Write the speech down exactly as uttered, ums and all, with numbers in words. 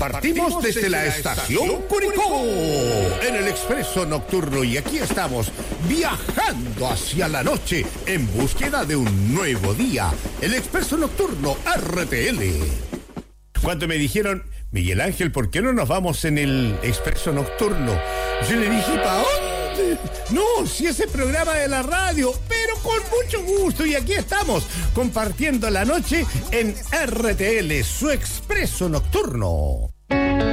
Partimos desde la estación Curicó en el expreso nocturno y aquí estamos viajando hacia la noche en búsqueda de un nuevo día. El expreso nocturno R T L. Cuando me dijeron, Miguel Ángel, ¿por qué no nos vamos en el expreso nocturno? Yo le dije, ¿para dónde? No, si ese programa de la radio, pero con mucho gusto. Y aquí estamos, compartiendo la noche en R T L, su expreso nocturno.